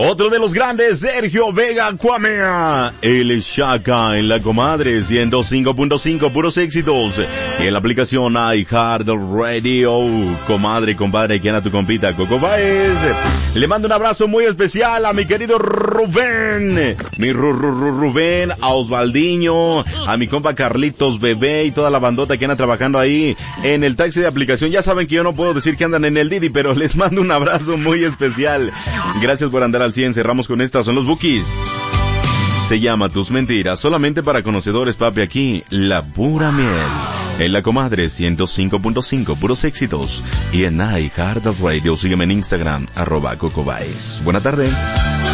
Otro de los grandes, Sergio Vega Cuamea. El Shaka en la Comadre 105.5, puros éxitos. Y en la aplicación iHeart Radio. Comadre, compadre, ¿quién a tu compita? Coco Baez. Le mando un abrazo muy especial a mi querido Rubén. Mi Rubén, a Osvaldiño, a mi compa Carlitos Bebé y toda la bandota que anda trabajando ahí en el taxi de aplicación. Ya saben que yo no puedo decir que andan en el Didi, pero les mando un abrazo muy especial. Gracias por andar al 100. Cerramos con esta, son los Bukis. Se llama Tus Mentiras, solamente para conocedores, papi, aquí, la pura miel. En la Comadre 105.5, puros éxitos. Y en iHeart Radio, sígueme en Instagram, @CocoBaez. Buena tarde.